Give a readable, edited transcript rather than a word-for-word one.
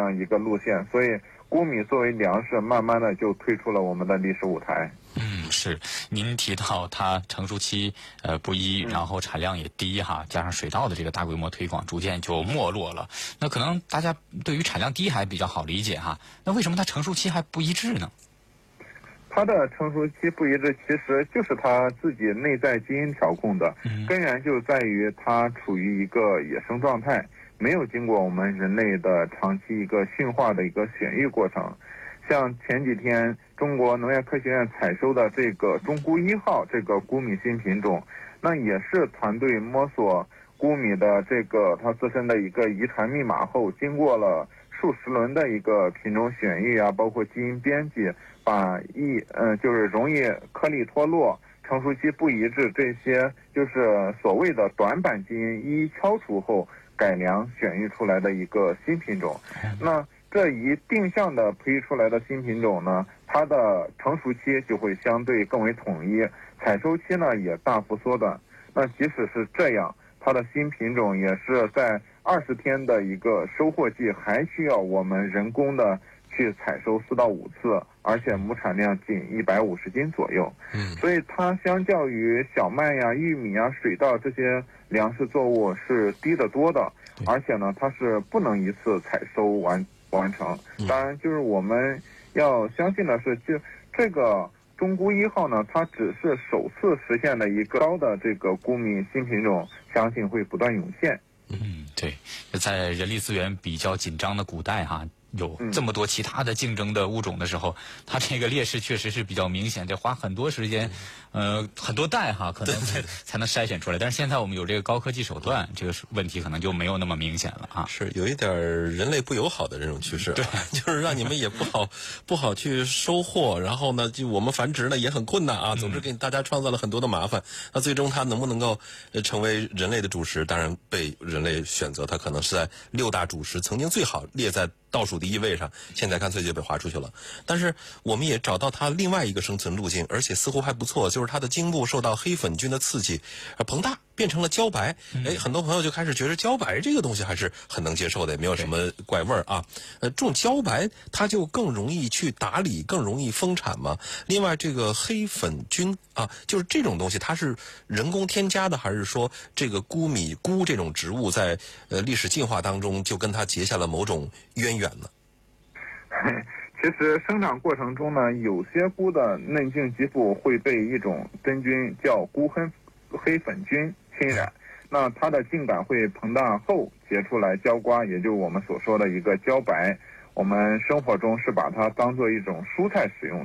样一个路线，所以钴米作为粮食，慢慢的就退出了我们的历史舞台。 是，您提到它成熟期不一，然后产量也低哈，加上水稻的这个大规模推广，逐渐就没落了。那可能大家对于产量低还比较好理解哈，那为什么它成熟期还不一致呢？ 它的成熟期不一致，其实就是它自己内在基因调控的，根源就在于它处于一个野生状态，没有经过我们人类的长期一个驯化的一个选育过程。像前几天中国农业科学院采收的这个中钴1号这个钴米新品种，那也是团队摸索钴米的这个它自身的一个遗传密码后，经过了数十轮的一个品种选育啊，包括基因编辑，把就是容易颗粒脱落、成熟期不一致这些就是所谓的短板基因一一敲除后，改良选育出来的一个新品种。那这一定向的培育出来的新品种呢，它的成熟期就会相对更为统一，采收期呢也大幅缩短。那即使是这样，它的新品种也是在20天的一个收获季，还需要我们人工的去采收4到5次，而且亩产量仅150斤左右。所以它相较于小麦呀、玉米呀、水稻这些粮食作物是低得多的，而且呢，它是不能一次采收完成。当然，就是我们要相信的是，就这个中钴1号呢，它只是首次实现的一个高的这个钴米新品种，相信会不断涌现。 对，在人力资源比较紧张的古代哈，有这么多其他的竞争的物种的时候，它这个劣势确实是比较明显，得花很多时间，很多代哈，可能才能筛选出来。但是现在我们有这个高科技手段，这个问题可能就没有那么明显了啊。 是有一点人类不友好的这种趋势，对，就是让你们也不好去收获，然后呢，就我们繁殖呢也很困难啊。总之给大家创造了很多的麻烦。那最终它能不能够成为人类的主食？当然被人类选择，它可能是在6大主食曾经最好列在倒数第1位上，现在干脆就被划出去了。但是我们也找到它另外一个生存路径，而且似乎还不错，就是它的茎部受到黑粉菌的刺激，膨大变成了茭白。很多朋友就开始觉得茭白这个东西还是很能接受的，也没有什么怪味儿啊。种茭白它就更容易去打理，更容易丰产嘛。另外这个黑粉菌啊，就是这种东西它是人工添加的，还是说这个钴这种植物在历史进化当中就跟它结下了某种渊源呢？ 其实生长过程中呢，有些钴的嫩茎基部会被一种真菌叫钴黑粉菌侵染，那它的茎秆会膨大后结出来焦瓜，也就是我们所说的一个茭白。我们生活中是把它当做一种蔬菜使用